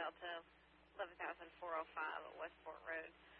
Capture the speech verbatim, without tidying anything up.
Delta, eleven thousand four oh five at Westport Road.